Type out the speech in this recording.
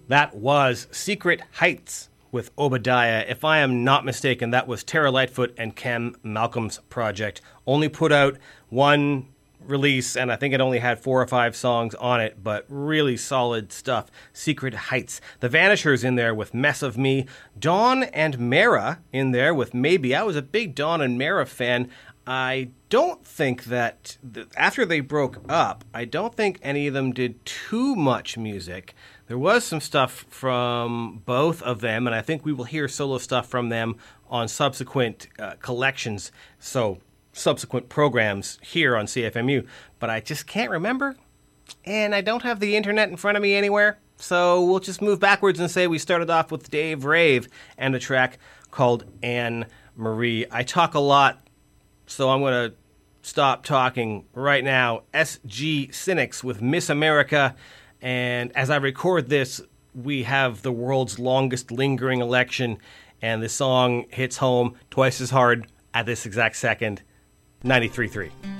That was Secret Heights with Obadiah. If I am not mistaken, that was Tara Lightfoot and Cam Malcolm's project. Only put out one release, and I think it only had 4 or 5 songs on it, but really solid stuff. Secret Heights. The Vanishers in there with Mess of Me. Dawn and Mara in there with Maybe. I was a big Dawn and Mara fan. I don't think that after they broke up, I don't think any of them did too much music. There was some stuff from both of them, and I think we will hear solo stuff from them on subsequent collections, so subsequent programs here on CFMU. But I just can't remember, and I don't have the internet in front of me anywhere, so we'll just move backwards and say we started off with Dave Rave and a track called Anne Marie. I talk a lot, so I'm going to stop talking right now. SG Cynics with Miss America. And as I record this, we have the world's longest lingering election, and the song hits home twice as hard at this exact second. 93.3.